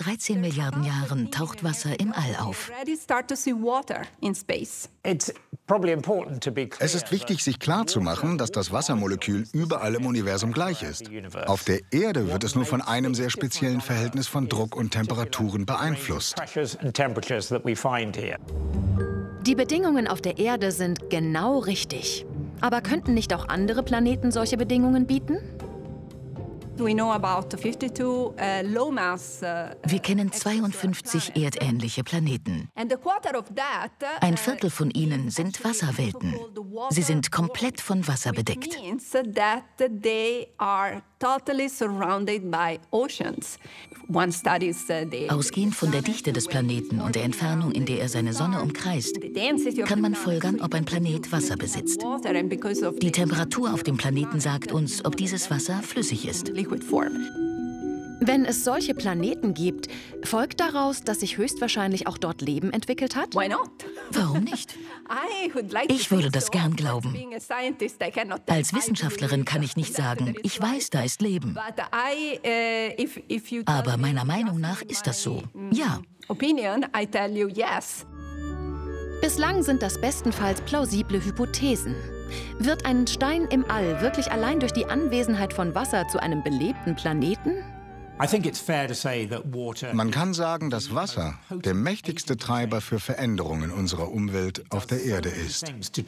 13 Milliarden Jahren taucht Wasser im All auf. Es ist wichtig, sich klarzumachen, dass das Wassermolekül überall im Universum gleich ist. Auf der Erde wird es nur von einem sehr speziellen Verhältnis von Druck und Temperaturen beeinflusst. Die Bedingungen auf der Erde sind genau richtig. Aber könnten nicht auch andere Planeten solche Bedingungen bieten? Wir kennen 52 erdähnliche Planeten. Ein Viertel von ihnen sind Wasserwelten. Sie sind komplett von Wasser bedeckt. Ausgehend von der Dichte des Planeten und der Entfernung, in der er seine Sonne umkreist, kann man folgern, ob ein Planet Wasser besitzt. Die Temperatur auf dem Planeten sagt uns, ob dieses Wasser flüssig ist. Wenn es solche Planeten gibt, folgt daraus, dass sich höchstwahrscheinlich auch dort Leben entwickelt hat? Warum nicht? Ich würde das gern glauben. Als Wissenschaftlerin kann ich nicht sagen, ich weiß, da ist Leben. Aber meiner Meinung nach ist das so. Ja. Bislang sind das bestenfalls plausible Hypothesen. Wird ein Stein im All wirklich allein durch die Anwesenheit von Wasser zu einem belebten Planeten? Man kann sagen, dass Wasser der mächtigste Treiber für Veränderungen unserer Umwelt auf der Erde ist.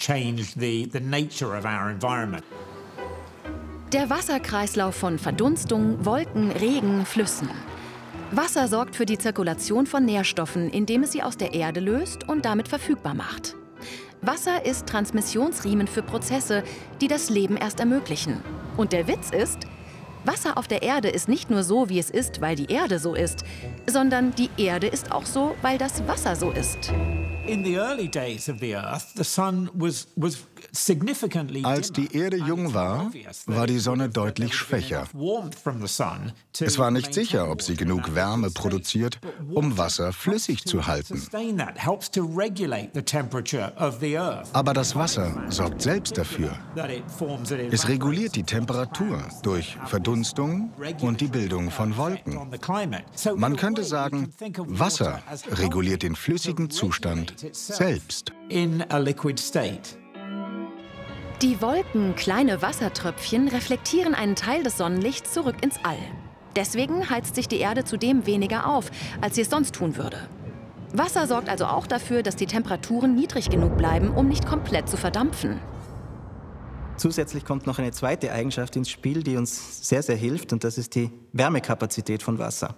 Der Wasserkreislauf von Verdunstung, Wolken, Regen, Flüssen. Wasser sorgt für die Zirkulation von Nährstoffen, indem es sie aus der Erde löst und damit verfügbar macht. Wasser ist Transmissionsriemen für Prozesse, die das Leben erst ermöglichen. Und der Witz ist, Wasser auf der Erde ist nicht nur so, wie es ist, weil die Erde so ist, sondern die Erde ist auch so, weil das Wasser so ist. Als die Erde jung war, war die Sonne deutlich schwächer. Es war nicht sicher, ob sie genug Wärme produziert, um Wasser flüssig zu halten. Aber das Wasser sorgt selbst dafür. Es reguliert die Temperatur durch Verdunstung und die Bildung von Wolken. Man könnte sagen, Wasser reguliert den flüssigen Zustand selbst. Die Wolken, kleine Wassertröpfchen, reflektieren einen Teil des Sonnenlichts zurück ins All. Deswegen heizt sich die Erde zudem weniger auf, als sie es sonst tun würde. Wasser sorgt also auch dafür, dass die Temperaturen niedrig genug bleiben, um nicht komplett zu verdampfen. Zusätzlich kommt noch eine zweite Eigenschaft ins Spiel, die uns sehr, sehr hilft, und das ist die Wärmekapazität von Wasser.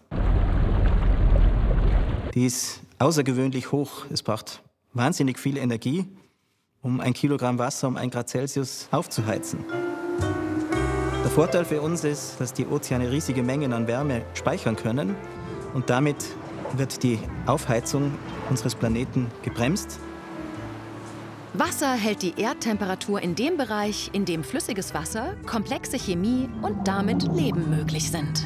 Die ist außergewöhnlich hoch. Es braucht wahnsinnig viel Energie, um 1 Kilogramm Wasser um 1 Grad Celsius aufzuheizen. Der Vorteil für uns ist, dass die Ozeane riesige Mengen an Wärme speichern können und damit wird die Aufheizung unseres Planeten gebremst. Wasser hält die Erdtemperatur in dem Bereich, in dem flüssiges Wasser, komplexe Chemie und damit Leben möglich sind.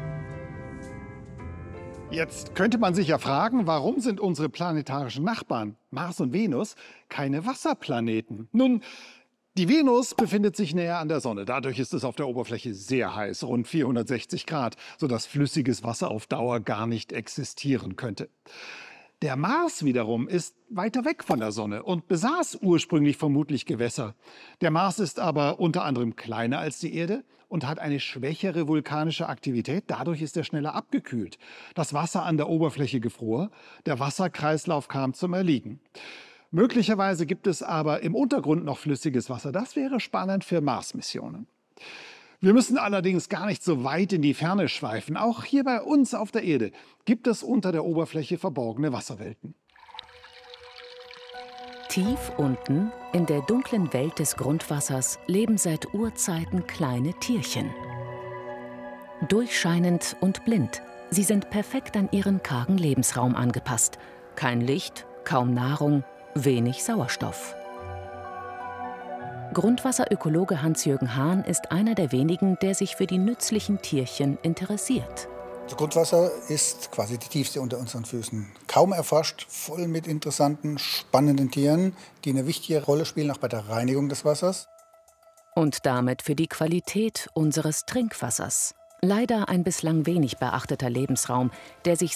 Jetzt könnte man sich ja fragen, warum sind unsere planetarischen Nachbarn, Mars und Venus, keine Wasserplaneten? Nun, die Venus befindet sich näher an der Sonne. Dadurch ist es auf der Oberfläche sehr heiß, rund 460 Grad, sodass flüssiges Wasser auf Dauer gar nicht existieren könnte. Der Mars wiederum ist weiter weg von der Sonne und besaß ursprünglich vermutlich Gewässer. Der Mars ist aber unter anderem kleiner als die Erde und hat eine schwächere vulkanische Aktivität. Dadurch ist er schneller abgekühlt. Das Wasser an der Oberfläche gefror, der Wasserkreislauf kam zum Erliegen. Möglicherweise gibt es aber im Untergrund noch flüssiges Wasser. Das wäre spannend für Mars-Missionen. Wir müssen allerdings gar nicht so weit in die Ferne schweifen. Auch hier bei uns auf der Erde gibt es unter der Oberfläche verborgene Wasserwelten. Tief unten, in der dunklen Welt des Grundwassers, leben seit Urzeiten kleine Tierchen. Durchscheinend und blind, sie sind perfekt an ihren kargen Lebensraum angepasst. Kein Licht, kaum Nahrung, wenig Sauerstoff. Grundwasserökologe Hans-Jürgen Hahn ist einer der wenigen, der sich für die nützlichen Tierchen interessiert. Das Grundwasser ist quasi die tiefste unter unseren Füßen. Kaum erforscht, voll mit interessanten, spannenden Tieren, die eine wichtige Rolle spielen, auch bei der Reinigung des Wassers. Und damit für die Qualität unseres Trinkwassers. Leider ein bislang wenig beachteter Lebensraum, der sich